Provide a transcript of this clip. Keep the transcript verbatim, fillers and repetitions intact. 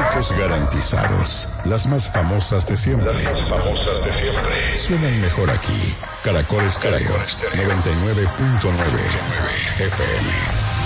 Clásicos garantizados. Las más famosas de siempre. Las más famosas de siempre. Suenan mejor aquí. Caracol Estéreo noventa y nueve punto nueve F M.